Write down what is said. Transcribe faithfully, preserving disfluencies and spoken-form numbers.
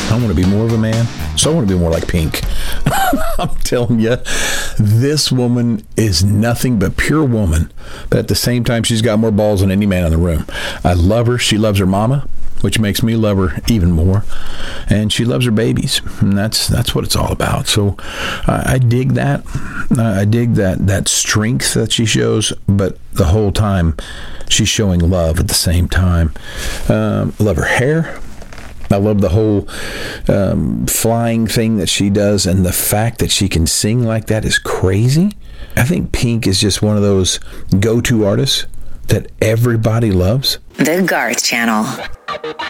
I want to be more of a man, so I want to be more like Pink. I'm telling you, this woman is nothing but pure woman. But at the same time, she's got more balls than any man in the room. I love her. She loves her mama, which makes me love her even more. And she loves her babies. And that's that's what it's all about. So I, I dig that. I dig that, that strength that she shows, but the whole time she's showing love at the same time. Um, I love her hair. I love the whole um, flying thing that she does, and the fact that she can sing like that is crazy. I think Pink is just one of those go-to artists that everybody loves. The Garth Channel.